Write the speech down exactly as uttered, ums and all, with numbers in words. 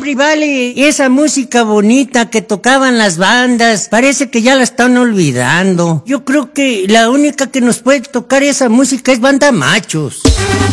hombre, vale, esa música bonita que tocaban las bandas, parece que ya la están olvidando. Yo creo que la única que nos puede tocar esa música es Banda Machos.